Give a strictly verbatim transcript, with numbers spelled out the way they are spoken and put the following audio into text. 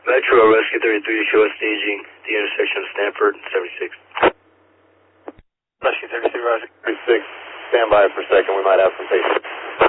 Metro, Rescue thirty-three, show us staging the intersection of Stanford and seventy-six. Rescue thirty-three, Roger. thirty-six, stand by for a second, we might have some patients.